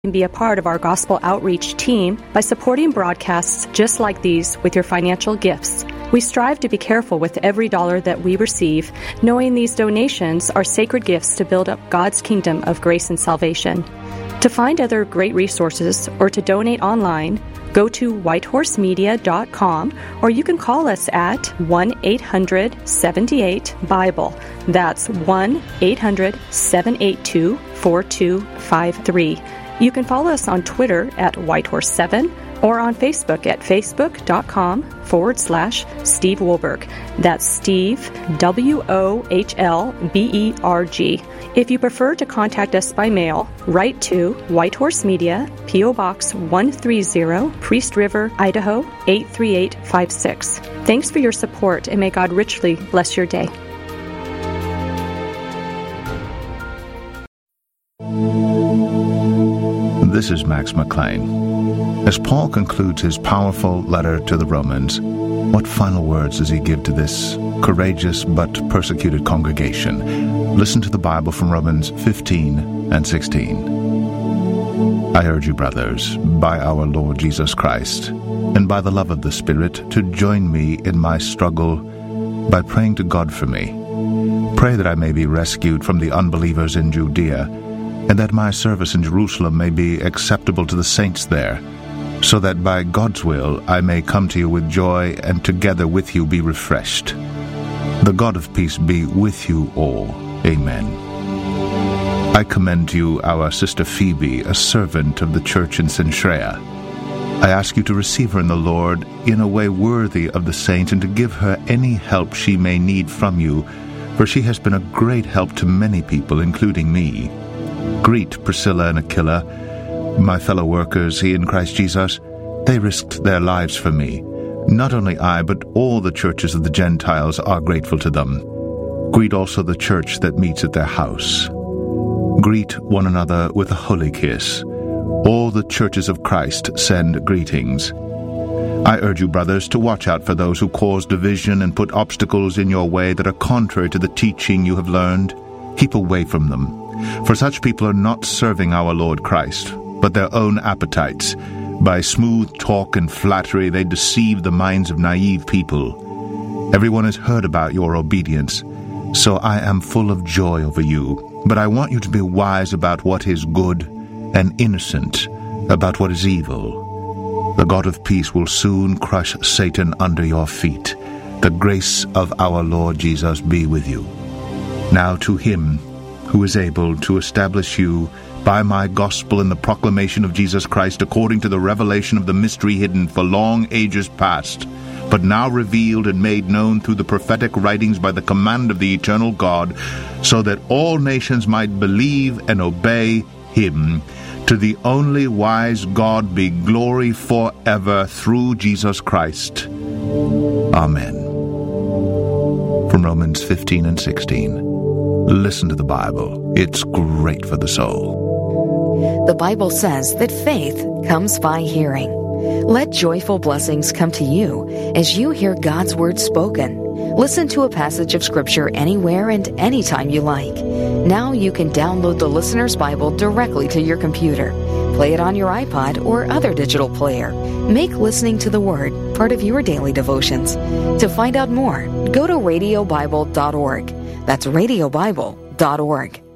can be a part of our gospel outreach team by supporting broadcasts just like these with your financial gifts. We strive to be careful with every dollar that we receive, knowing these donations are sacred gifts to build up God's kingdom of grace and salvation. To find other great resources or to donate online, go to whitehorsemedia.com, or you can call us at 1-800-78-BIBLE. That's 1-800-782-4253. You can follow us on Twitter at Whitehorse7 or on Facebook at facebook.com/Steve Wohlberg. That's Steve, Wohlberg. If you prefer to contact us by mail, write to White Horse Media, P.O. Box 130, Priest River, Idaho 83856. Thanks for your support, and may God richly bless your day. This is Max McLean. As Paul concludes his powerful letter to the Romans, what final words does he give to this courageous but persecuted congregation? Listen to the Bible from Romans 15 and 16. I urge you, brothers, by our Lord Jesus Christ, and by the love of the Spirit, to join me in my struggle by praying to God for me. Pray that I may be rescued from the unbelievers in Judea, and that my service in Jerusalem may be acceptable to the saints there, so that by God's will I may come to you with joy, and together with you be refreshed. The God of peace be with you all. Amen. I commend to you our sister Phoebe, a servant of the church in Cenchrea. I ask you to receive her in the Lord in a way worthy of the saints, and to give her any help she may need from you, for she has been a great help to many people, including me. Greet Priscilla and Aquila, my fellow workers in Christ Jesus. They risked their lives for me. Not only I, but all the churches of the Gentiles are grateful to them. Greet also the church that meets at their house. Greet one another with a holy kiss. All the churches of Christ send greetings. I urge you, brothers, to watch out for those who cause division and put obstacles in your way that are contrary to the teaching you have learned. Keep away from them. For such people are not serving our Lord Christ, but their own appetites. By smooth talk and flattery they deceive the minds of naive people. Everyone has heard about your obedience, so I am full of joy over you. But I want you to be wise about what is good, and innocent about what is evil. The God of peace will soon crush Satan under your feet. The grace of our Lord Jesus be with you. Now to him who is able to establish you by my gospel in the proclamation of Jesus Christ, according to the revelation of the mystery hidden for long ages past, but now revealed and made known through the prophetic writings by the command of the eternal God, so that all nations might believe and obey him. To the only wise God be glory forever through Jesus Christ. Amen. From Romans 15 and 16. Listen to the Bible. It's great for the soul. The Bible says that faith comes by hearing. Let joyful blessings come to you as you hear God's word spoken. Listen to a passage of Scripture anywhere and anytime you like. Now you can download the Listener's Bible directly to your computer. Play it on your iPod or other digital player. Make listening to the Word part of your daily devotions. To find out more, go to radiobible.org. That's radiobible.org.